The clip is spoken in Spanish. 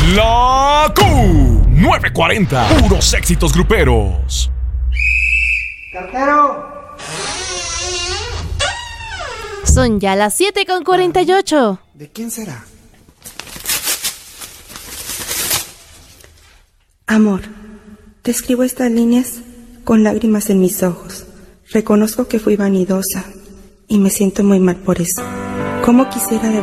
La Q940. Puros éxitos gruperos. ¡Cartero! Son ya las 7:48. ¿De quién será? Amor, te escribo estas líneas con lágrimas en mis ojos. Reconozco que fui vanidosa y me siento muy mal por eso. ¿Cómo quisiera de